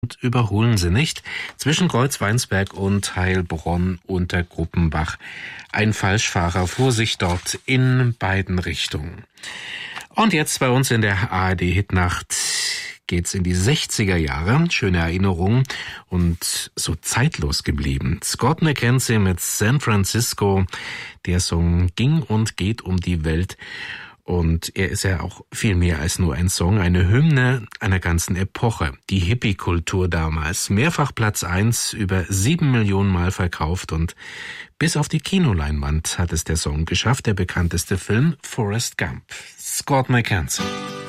und überholen sie nicht. Zwischen Kreuzweinsberg und Heilbronn unter Gruppenbach. Ein Falschfahrer fuhr sich dort in beiden Richtungen. Und jetzt bei uns in der ARD-Hitnacht geht's in die 60er Jahre. Schöne Erinnerungen und so zeitlos geblieben. Scott McKenzie mit San Francisco. Der Song ging und geht um die Welt. Und er ist ja auch viel mehr als nur ein Song, eine Hymne einer ganzen Epoche. Die Hippie-Kultur damals. Mehrfach Platz 1, über 7 Millionen Mal verkauft und bis auf die Kinoleinwand hat es der Song geschafft. Der bekannteste Film Forrest Gump. Scott McKenzie.